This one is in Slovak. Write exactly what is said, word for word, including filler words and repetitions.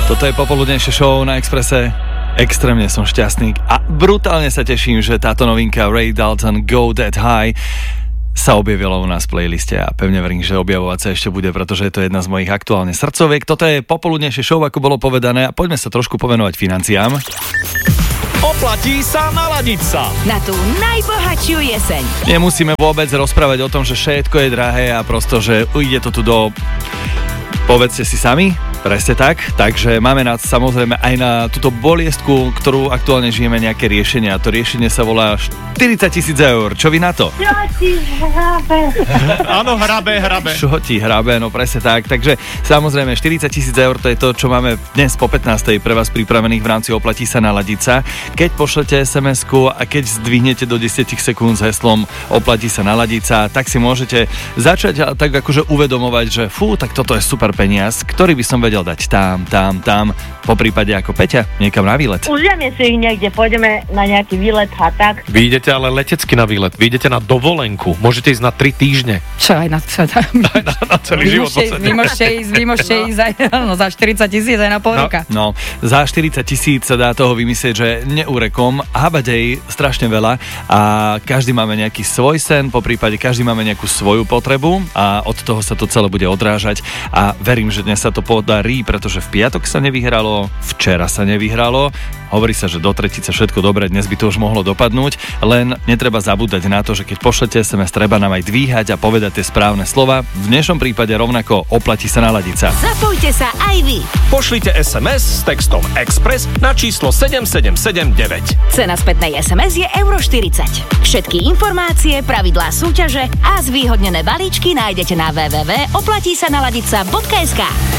Toto je popoludnejšie show na Expresse. Extrémne som šťastný a brutálne sa teším, že táto novinka Ray Dalton Go That High sa objavila u nás v playliste a pevne verím, že objavovať sa ešte bude, pretože je to jedna z mojich aktuálne srdcoviek. Toto je popoludnejšie show, ako bolo povedané, a poďme sa trošku povenovať financiám. Oplatí sa naladiť sa na tú najbohatšiu jeseň. Nemusíme vôbec rozprávať o tom, že všetko je drahé a prosto, že ide to tu do... Povedzte si sami, presne tak. Takže máme na, samozrejme aj na túto boliestku, ktorú aktuálne žijeme, nejaké riešenie. A to riešenie sa volá štyridsať tisíc eur. Čo vy na to? Čo ti hrabe? Áno, hrabe, hrabe. Čo ti hrabe, no presne tak. Takže samozrejme štyridsať tisíc eur, to je to, čo máme dnes po pätnástej pre vás pripravených v rámci Oplatí sa naladiť sa. Keď pošlete es em esku a keď zdvihnete do desať sekúnd s heslom Oplatí sa naladiť sa, tak si môžete začať tak akože uvedomovať, že fú, tak toto je super peniaz, ktorý by som vedel dať tam, tam, tam, po prípade ako Peťa, niekam na výlet. Užijeme si ich niekde, pôjdeme na nejaký výlet a tak. Vy idete ale letecky na výlet, vy idete na dovolenku, môžete ísť na tri týždne. Čo aj na, čo, Aj na, na celý vy život. môžete, vy môžete ísť, vy môžete ísť aj, no, za štyridsať tisíc aj na pol roka. No, za štyridsať tisíc sa dá toho vymyslieť, že neúrekom, habadej strašne veľa a každý máme nejaký svoj sen, po prípade každý máme nejakú svoju potrebu a od toho sa to celé bude odrážať a verím, že dnes sa to podarí, pretože v piatok sa nevyhralo, včera sa nevyhralo, hovorí sa, že do tretice všetko dobre, dnes by to už mohlo dopadnúť, len netreba zabúdať na to, že keď pošlete es em es, treba nám aj dvíhať a povedať tie správne slova. V dnešnom prípade rovnako oplatí sa naladiť sa. Zapojte sa aj vy. Pošlite es em es s textom Express na číslo sedem sedem sedem deväť. Cena spätnej es em es je euro štyridsať. Všetky informácie, pravidlá súťaže a zvýhodnené balíčky nájdete na w w w bodka oplatí sa naladiť sa bodka es ká.